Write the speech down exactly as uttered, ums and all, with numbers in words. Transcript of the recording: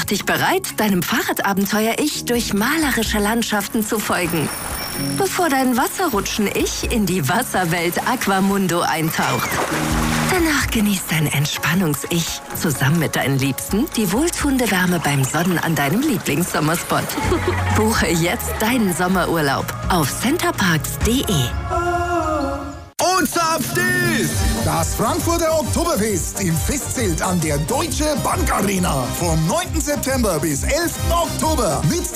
Mach dich bereit, deinem Fahrradabenteuer-Ich durch malerische Landschaften zu folgen, bevor dein Wasserrutschen-Ich in die Wasserwelt Aquamundo eintaucht. Danach genießt dein Entspannungs-Ich zusammen mit deinen Liebsten die wohltuende Wärme beim Sonnen an deinem Lieblingssommerspot. Buche jetzt deinen Sommerurlaub auf centerparks punkt de. Und zapft ist das Frankfurter Oktoberfest im Festzelt an der Deutsche Bank Arena vom neunten September bis elften Oktober mit